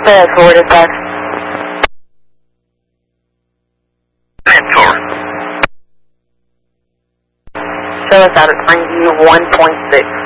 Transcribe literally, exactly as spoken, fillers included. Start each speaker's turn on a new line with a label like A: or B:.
A: Fast forward attack.
B: Mentor.
A: Show us out at Plainview one point six.